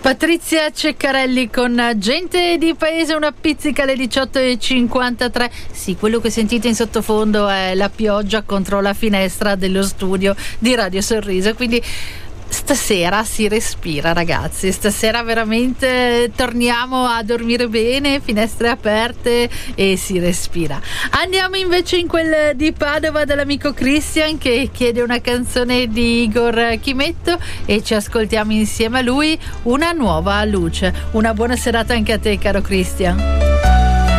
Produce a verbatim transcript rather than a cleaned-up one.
Patrizia Ceccarelli con Gente di Paese, una pizzica alle diciotto e cinquantatré. Sì, quello che sentite in sottofondo è la pioggia contro la finestra dello studio di Radio Sorriso, quindi stasera si respira, ragazzi, stasera veramente torniamo a dormire bene, finestre aperte e si respira. Andiamo invece in quel di Padova dall'amico Christian, che chiede una canzone di Igor Chimetto e ci ascoltiamo insieme a lui, Una nuova luce. Una buona serata anche a te, caro Christian.